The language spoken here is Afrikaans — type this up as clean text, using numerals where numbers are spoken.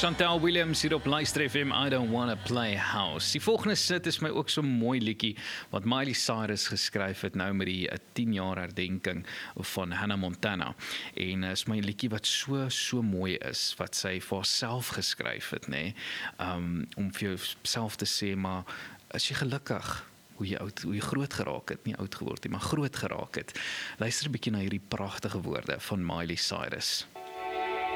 Chantel Williams hier op Luister FM, I Don't Wanna Play House. Die volgende sit is my ook so mooi liedjie wat Miley Cyrus geskryf het nou met die 10 jaar herdenking van Hannah Montana. En is my liedjie wat so mooi is, wat sy vir haarself geskryf het, nê? Om vir jouself te sê, maar is jy gelukkig? Hoe jy groot geraak het, nie oud geword nie, maar groot geraak het. Luister 'n bietjie na hierdie pragtige woorde van Miley Cyrus.